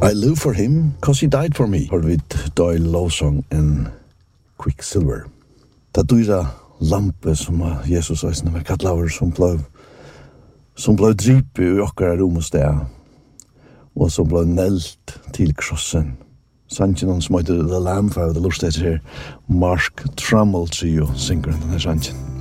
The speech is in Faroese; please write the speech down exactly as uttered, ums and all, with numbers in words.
I live for him, cause he died for me. Hør vi Doyle Lovesong and Quicksilver. Ta dyra lampe som Jesus eisne var kattlaver som blev som blev dripi i okkara rom og sted og som blev nelt til krossen. Sanchen som heter The Lamb, for the lust etter her Mark Trammell trio synger den her sanchen.